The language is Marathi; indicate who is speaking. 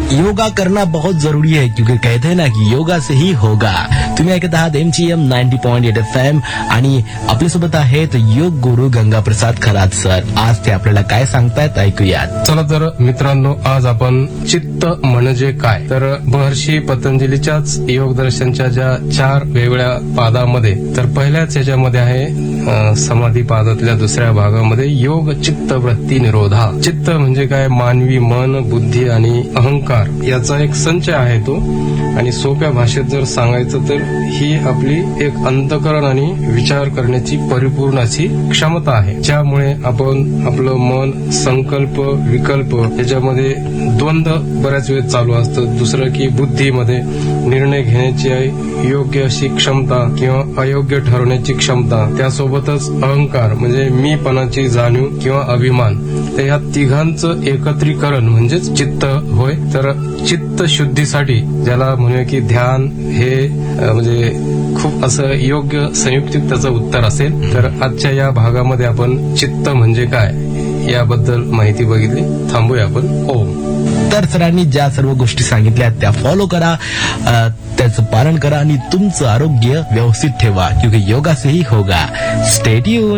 Speaker 1: योगा करना बहुत जरूरी है क्योंकि कहते हैं ना की योगा से ही होगा. तुम्ही ऐकत आहात MGM 90.8 FM आणि आपल्यासोबत आहेत योग गुरु गंगाप्रसाद खरात सर. आज ते आपल्याला काय सांगतायत ऐकूयात.
Speaker 2: चला तर मित्रांनो, आज आपण चित्त म्हणजे काय, तर महर्षी पतंजलीच्याच योग दर्शनच्या ज्या 4 वेगवेगळ्या पादामध्ये, तर पहिल्याच याच्यामध्ये आहे समाधी पादातल्या दुसऱ्या भागामध्ये योग चित्त वृत्ती निरोधा. चित्त म्हणजे काय, मानवी मन, बुद्धी आणि अहंकार याचा एक संच आहे तो. आणि सोप्या भाषेत जर सांगायचं तर ही आपली एक अंतःकरण आणि विचार करण्याची परिपूर्ण अशी क्षमता आहे, ज्यामुळे आपण आपलं मन, संकल्प, विकल्प याच्यामध्ये द्वंद्व बऱ्याच वेळ चालू असतं. दुसरं की बुद्धीमध्ये निर्णय घेण्याची योग्य अशी क्षमता किंवा अयोग्य ठरवण्याची क्षमता, त्यासोबतच अहंकार म्हणजे मीपणाची जाणीव किंवा अभिमान, तर ह्या तिघांचं एकत्रीकरण म्हणजेच चित्त होय. तर चित्त शुद्धीसाठी ज्याला म्हणूया की ध्यान हे म्हणजे खूप असं योग्य संयुक्तिक त्याचं उत्तर असेल. तर आजच्या या भागामध्ये आपण चित्त म्हणजे काय याबद्दल माहिती बघितली. थांबूया आपण. ओम.
Speaker 1: तर सरांनी ज्या सर्व गोष्टी सांगितल्या त्या फॉलो करा, त्याचं पालन करा आणि तुमचं आरोग्य व्यवस्थित ठेवा क्योंकि योगा से ही होगा. Stay tune.